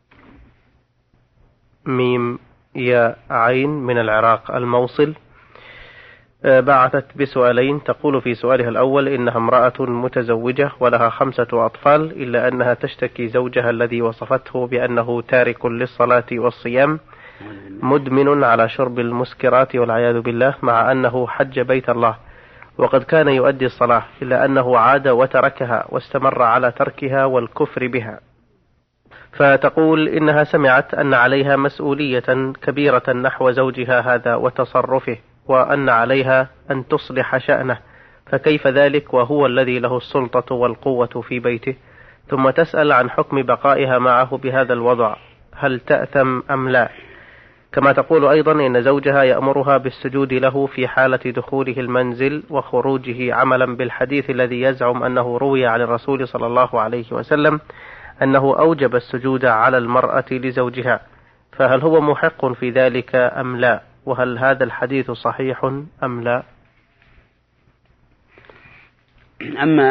ميم يا عين من العراق الموصل آه بعثت بسؤالين. تقول في سؤالها الأول إنها امرأة متزوجة ولها خمسة أطفال، إلا أنها تشتكي زوجها الذي وصفته بأنه تارك للصلاة والصيام مدمن على شرب المسكرات والعياذ بالله، مع أنه حج بيت الله وقد كان يؤدي الصلاة، إلا أنه عاد وتركها واستمر على تركها والكفر بها. فتقول إنها سمعت أن عليها مسؤولية كبيرة نحو زوجها هذا وتصرفه، وأن عليها أن تصلح شأنه، فكيف ذلك وهو الذي له السلطة والقوة في بيته؟ ثم تسأل عن حكم بقائها معه بهذا الوضع، هل تأثم أم لا؟ كما تقول أيضا إن زوجها يأمرها بالسجود له في حالة دخوله المنزل وخروجه، عملا بالحديث الذي يزعم أنه روي عن الرسول صلى الله عليه وسلم أنه أوجب السجود على المرأة لزوجها، فهل هو محق في ذلك أم لا؟ وهل هذا الحديث صحيح أم لا؟ أما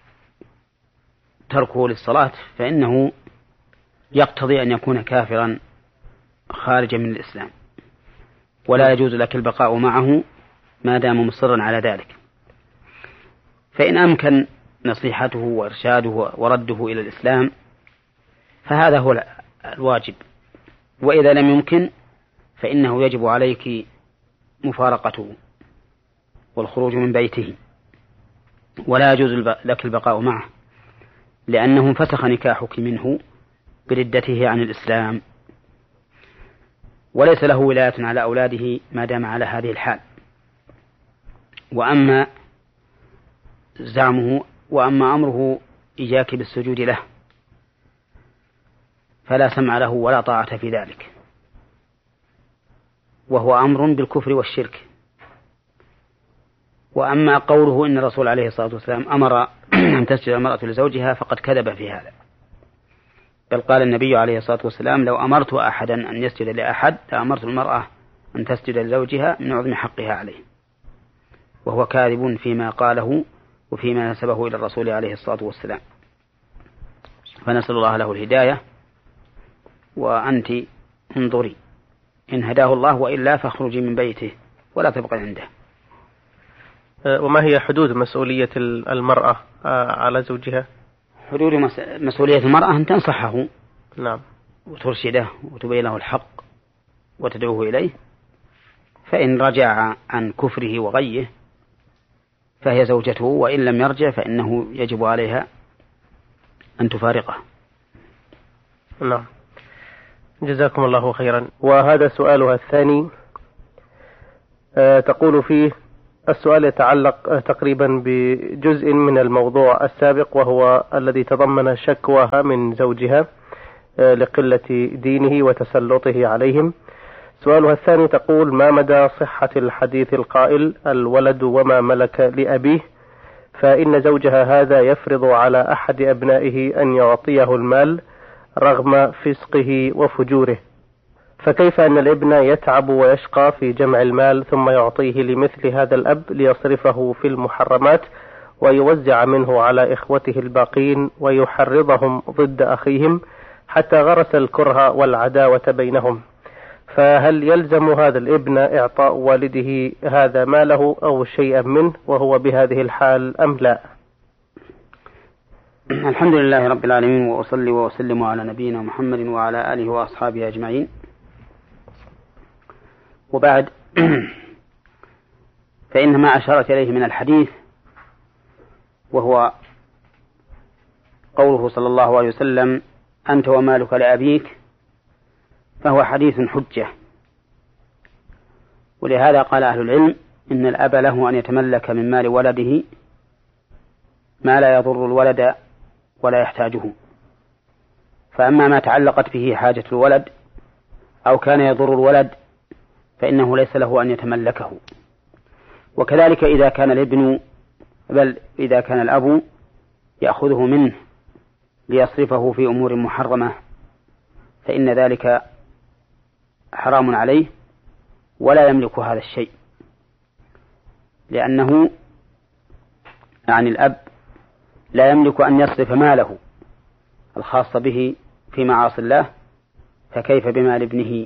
تركه للصلاة فإنه يقتضي أن يكون كافرا خارجا من الإسلام، ولا يجوز لك البقاء معه ما دام مصرا على ذلك. فإن أمكن نصيحته وإرشاده ورده إلى الإسلام فهذا هو الواجب، وإذا لم يمكن فإنه يجب عليك مفارقته والخروج من بيته، ولا يجوز لك البقاء معه، لأنه فسخ نكاحك منه بردته عن الإسلام، وليس له ولاية على أولاده ما دام على هذه الحال. وأما زعمه وأما أمره إياك بالسجود له فلا سمع له ولا طاعة في ذلك، وهو أمر بالكفر والشرك. وأما قوله إن الرسول عليه الصلاة والسلام أمر أن تسجد المرأة لزوجها فقد كذب في هذا، بل قال النبي عليه الصلاة والسلام: لو أمرت أحدا أن يسجد لأحد لأمرت المرأة أن تسجد لزوجها من عظم حقها عليه، وهو كاذب فيما قاله وفيما نسبه إلى الرسول عليه الصلاة والسلام. فنسأل الله له الهداية، وأنت انظري إن هداه الله، وإلا فاخرجي من بيته ولا تبقي عنده. وما هي حدود مسؤولية المرأة على زوجها؟ حدود مسؤولية المرأة أن تنصحه، نعم، وترشده وتبين له الحق وتدعوه إليه، فإن رجع عن كفره وغيه فهي زوجته، وإن لم يرجع فإنه يجب عليها أن تفارقه. نعم، جزاكم الله خيرا. وهذا سؤالها الثاني: تقول فيه: السؤال يتعلق تقريبا بجزء من الموضوع السابق، وهو الذي تضمن شكواها من زوجها لقلة دينه وتسلطه عليهم. سؤالها الثاني تقول: ما مدى صحة الحديث القائل الولد وما ملك لأبيه، فإن زوجها هذا يفرض على أحد أبنائه أن يعطيه المال رغم فسقه وفجوره، فكيف أن الابن يتعب ويشقى في جمع المال ثم يعطيه لمثل هذا الأب ليصرفه في المحرمات ويوزع منه على إخوته الباقين ويحرضهم ضد أخيهم حتى غرس الكره والعداوة بينهم، فهل يلزم هذا الابن إعطاء والده هذا ماله أو شيئا منه وهو بهذه الحال أم لا؟ الحمد لله رب العالمين، وأصلي وأسلم على نبينا محمد وعلى آله وأصحابه أجمعين، وبعد. فإن ما أشارت إليه من الحديث وهو قوله صلى الله عليه وسلم: أنت ومالك لأبيك، فهو حديث حجة. ولهذا قال أهل العلم إن الأب له أن يتملك من مال ولده ما لا يضر الولد ولا يحتاجه، فأما ما تعلقت به حاجة الولد أو كان يضر الولد فإنه ليس له أن يتملكه. وكذلك إذا كان الابن بل إذا كان الأب يأخذه منه ليصرفه في أمور محرمة فإن ذلك حرام عليه ولا يملك هذا الشيء، لأنه يعني الأب لا يملك أن يصرف ماله الخاص به في معاصي الله، فكيف بمال ابنه؟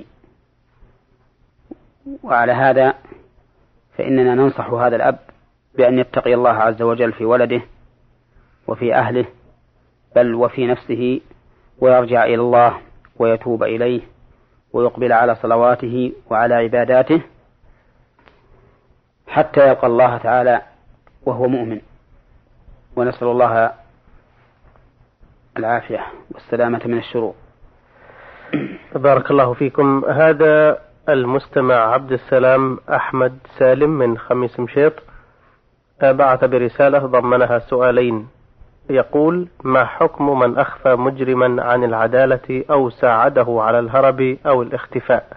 وعلى هذا فإننا ننصح هذا الأب بأن يتقي الله عز وجل في ولده وفي أهله بل وفي نفسه، ويرجع إلى الله ويتوب إليه ويقبل على صلواته وعلى عباداته حتى يلقى الله تعالى وهو مؤمن، ونسأل الله العافية والسلامة من الشرور. بارك الله فيكم. هذا المستمع عبد السلام أحمد سالم من خميس مشيط بعث برسالة ضمنها سؤالين، يقول: ما حكم من أخفى مجرما عن العدالة أو ساعده على الهرب أو الاختفاء؟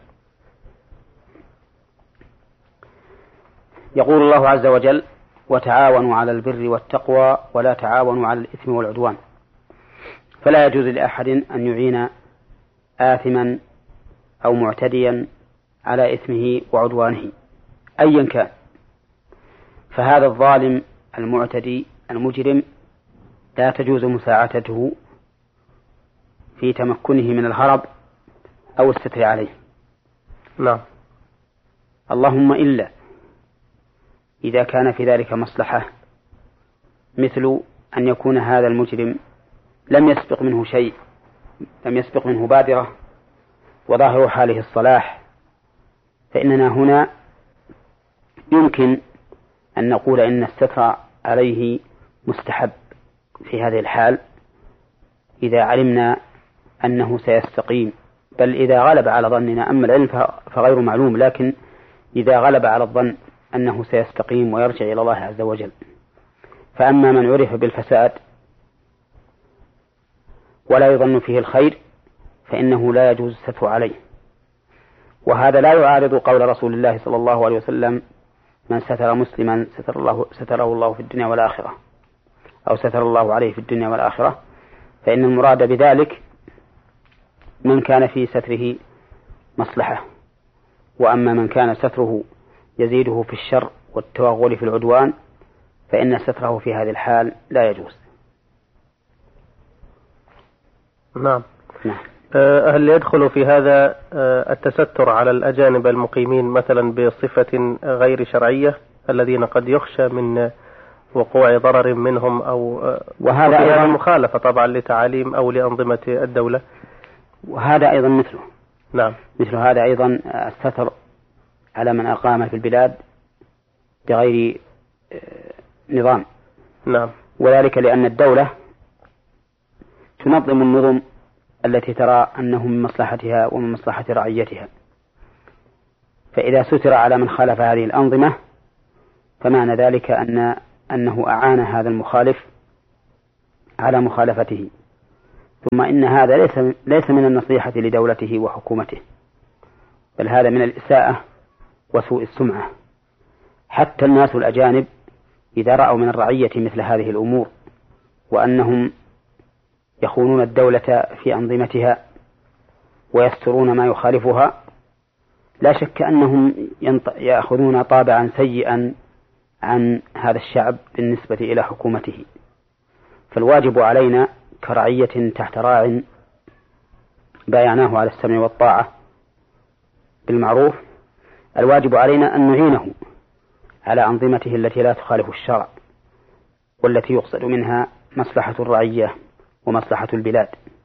يقول الله عز وجل: وتعاونوا على البر والتقوى ولا تعاونوا على الإثم والعدوان. فلا يجوز لأحد أن يعين آثما أو معتديا على إثمه وعدوانه أيا كان، فهذا الظالم المعتدي المجرم لا تجوز مساعدته في تمكنه من الهرب أو الستر عليه. لا. اللهم إلا إذا كان في ذلك مصلحة، مثل أن يكون هذا المجرم لم يسبق منه شيء، لم يسبق منه بادرة وظاهر حاله الصلاح، فإننا هنا يمكن أن نقول إن الستر عليه مستحب في هذه الحال إذا علمنا أنه سيستقيم، بل إذا غلب على ظننا. أما العلم فغير معلوم، لكن إذا غلب على الظن أنه سيستقيم ويرجع إلى الله عز وجل. فأما من عرف بالفساد ولا يظن فيه الخير فإنه لا يجوز الستر عليه، وهذا لا يعارض قول رسول الله صلى الله عليه وسلم: من ستر مسلما ستر الله ستره الله في الدنيا والآخرة، أو ستر الله عليه في الدنيا والآخرة، فإن المراد بذلك من كان في ستره مصلحة. وأما من كان ستره يزيده في الشر والتوغل في العدوان فإن ستره في هذه الحال لا يجوز. نعم. نعم. هل يدخل في هذا التستر على الأجانب المقيمين مثلا بصفة غير شرعية الذين قد يخشى من وقوع ضرر منهم، أو وهذا أيضا مخالفة طبعا لتعاليم أو لأنظمة الدولة؟ وهذا أيضا مثله. نعم. مثل هذا أيضا الستر على من أقام في البلاد بغير نظام. نعم. وذلك لأن الدولة تنظم النظم التي ترى أنه من مصلحتها ومن مصلحة رعيتها، فإذا ستر على من خالف هذه الأنظمة فمعنى ذلك أن أنه أعان هذا المخالف على مخالفته، ثم إن هذا ليس ليس من النصيحة لدولته وحكومته، بل هذا من الإساءة وسوء السمعة. حتى الناس الأجانب إذا رأوا من الرعية مثل هذه الأمور وأنهم يخونون الدولة في أنظمتها ويسترون ما يخالفها، لا شك أنهم يأخذون طابعا سيئا عن هذا الشعب بالنسبة إلى حكومته. فالواجب علينا كرعية تحت راع بايعناه على السمع والطاعة بالمعروف، الواجب علينا أن نعينه على أنظمته التي لا تخالف الشرع والتي يقصد منها مصلحة الرعية ومصلحة البلاد،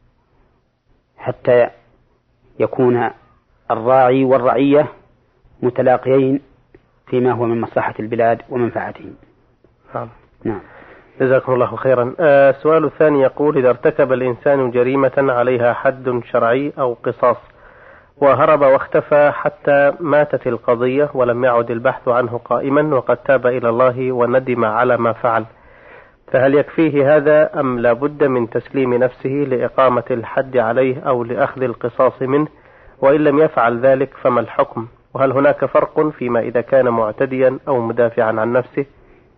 حتى يكون الراعي والرعية متلاقيين فيما هو من مصلحة البلاد ومنفعتهم. نعم. نعم. جزاكم الله خيرا. آه السؤال الثاني يقول: إذا ارتكب الإنسان جريمة عليها حد شرعي أو قصاص وهرب واختفى حتى ماتت القضية ولم يعد البحث عنه قائما وقد تاب إلى الله وندم على ما فعل، فهل يكفيه هذا أم لا بد من تسليم نفسه لإقامة الحد عليه أو لأخذ القصاص منه؟ وإن لم يفعل ذلك فما الحكم؟ وهل هناك فرق فيما إذا كان معتديا أو مدافعا عن نفسه؟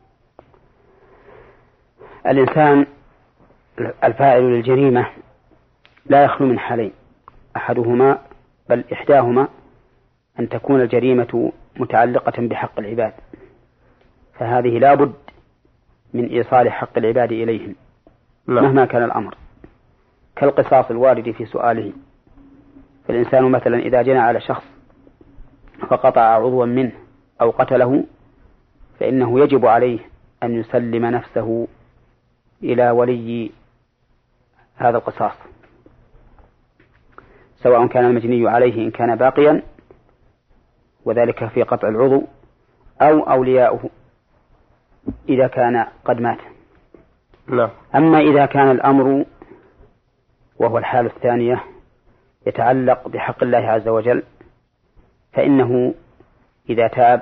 الإنسان الفاعل للجريمة لا يخلو من حالين، أحدهما بل إحداهما أن تكون الجريمة متعلقة بحق العباد، فهذه لا بد من إيصال حق العباد إليهم مهما كان الأمر، كالقصاص الوارد في سؤاله. فالإنسان مثلا إذا جنى على شخص فقطع عضوا منه أو قتله فإنه يجب عليه أن يسلم نفسه إلى ولي هذا القصاص، سواء كان المجني عليه إن كان باقيا وذلك في قطع العضو أو أولياؤه إذا كان قد مات. لا. أما إذا كان الأمر وهو الحالة الثانية يتعلق بحق الله عز وجل فإنه إذا تاب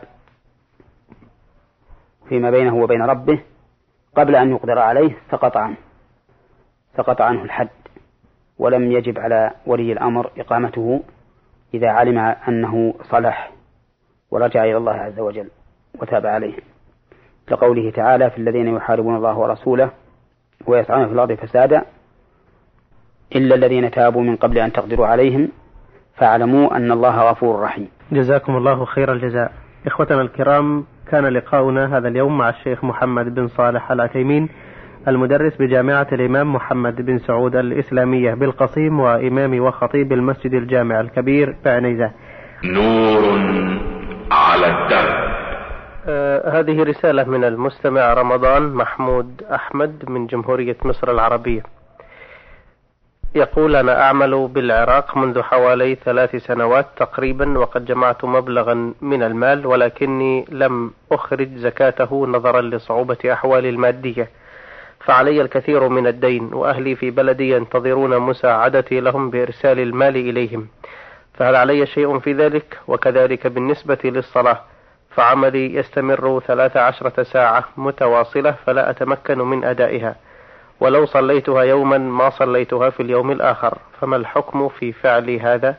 فيما بينه وبين ربه قبل أن يقدر عليه سقط عنه سقط عنه الحد، ولم يجب على ولي الأمر إقامته إذا علم أنه صلح ورجع إلى الله عز وجل وتاب عليه، لقوله تعالى: في الذين يحاربون الله ورسوله ويسعون في الأرض فسادا إلا الذين تابوا من قبل أن تقدروا عليهم فاعلموا أن الله غفور رحيم. جزاكم الله خير الجزاء. إخوتنا الكرام، كان لقاؤنا هذا اليوم مع الشيخ محمد بن صالح العثيمين، المدرس بجامعة الإمام محمد بن سعود الإسلامية بالقصيم وإمام وخطيب المسجد الجامع الكبير بعنيزة. نور على الدرب. آه هذه رسالة من المستمع رمضان محمود أحمد من جمهورية مصر العربية، يقول: أنا أعمل بالعراق منذ حوالي ثلاث سنوات تقريبا، وقد جمعت مبلغا من المال ولكني لم أخرج زكاته نظرا لصعوبة أحوالي المادية، فعلي الكثير من الدين، وأهلي في بلدي ينتظرون مساعدتي لهم بإرسال المال إليهم، فهل علي شيء في ذلك؟ وكذلك بالنسبة للصلاة، فعملي يستمر ثلاث عشرة ساعة متواصلة فلا أتمكن من أدائها، ولو صليتها يوما ما صليتها في اليوم الآخر، فما الحكم في فعل هذا؟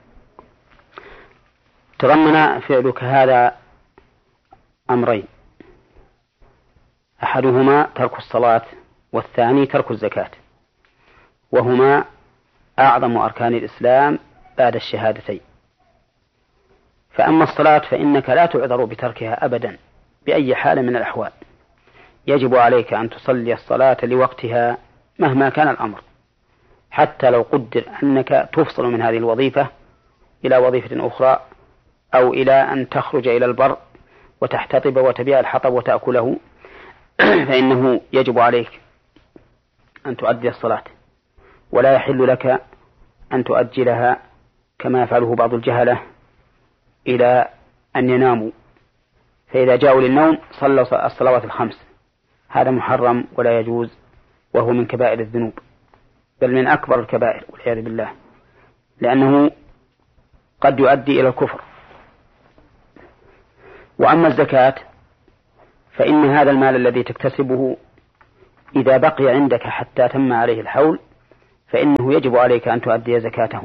تضمن فعلك هذا أمرين، أحدهما ترك الصلاة والثاني ترك الزكاة، وهما أعظم أركان الإسلام بعد الشهادتين. فأما الصلاة فإنك لا تعذر بتركها أبدا بأي حال من الأحوال، يجب عليك أن تصلي الصلاة لوقتها مهما كان الأمر، حتى لو قدر أنك تفصل من هذه الوظيفة إلى وظيفة أخرى أو إلى أن تخرج إلى البر وتحتطب وتبيع الحطب وتأكله، فإنه يجب عليك أن تؤدي الصلاة، ولا يحل لك أن تؤجلها كما يفعله بعض الجهلة إلى أن يناموا، فإذا جاءوا للنوم صلوا الصلوات الخمس، هذا محرم ولا يجوز، وهو من كبائر الذنوب، بل من أكبر الكبائر والعياذ بالله، لأنه قد يؤدي إلى الكفر وأما الزكاة فإن هذا المال الذي تكتسبه إذا بقي عندك حتى تم عليه الحول فإنه يجب عليك أن تؤدي زكاته.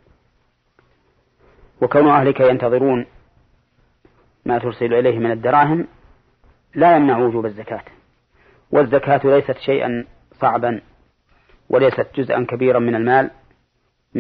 وكون أهلك ينتظرون ما ترسل إليه من الدراهم لا يمنع وجوب الزكاة، والزكاة ليست شيئا صعبا وليست جزءا كبيرا من المال،